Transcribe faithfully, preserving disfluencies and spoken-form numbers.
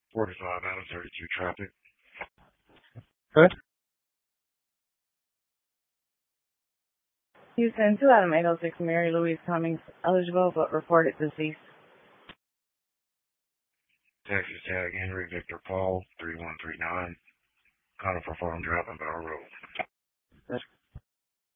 forty-five out of thirty-two traffic. Good. Houston, two Adam eight oh six, Mary Louise Cummings, eligible but reported deceased. Texas tag Henry Victor Paul, three one three nine. Connor performed driving Barrel Road. Good.